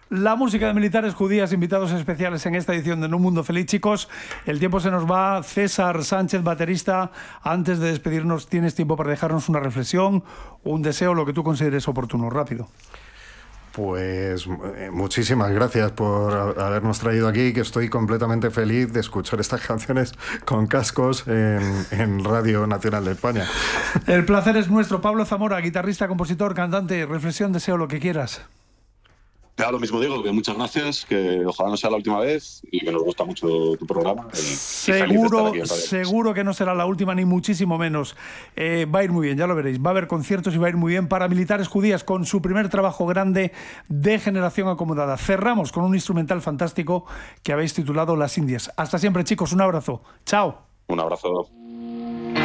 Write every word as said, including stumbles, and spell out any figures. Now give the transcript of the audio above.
La música de militares judías, invitados especiales en esta edición de En un Mundo Feliz. Chicos, el tiempo se nos va. César Sánchez, baterista, antes de despedirnos, ¿tienes tiempo para dejarnos una reflexión, un deseo, lo que tú consideres oportuno? Rápido. Pues eh, muchísimas gracias por habernos traído aquí, que estoy completamente feliz de escuchar estas canciones con cascos en, en Radio Nacional de España. El placer es nuestro. Pablo Zamora, guitarrista, compositor, cantante, reflexión, deseo, lo que quieras. Ya, lo mismo digo, que muchas gracias, que ojalá no sea la última vez y que nos gusta mucho tu programa. Y, seguro, y seguro que no será la última, ni muchísimo menos. Eh, va a ir muy bien, ya lo veréis. Va a haber conciertos y va a ir muy bien para militares judías con su primer trabajo grande de Generación Acomodada. Cerramos con un instrumental fantástico que habéis titulado Las Indias. Hasta siempre, chicos. Un abrazo. Chao. Un abrazo.